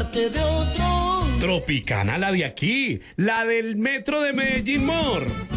enamorarte de otro. Tropicana, la de aquí, la del metro de Medellín, Mor.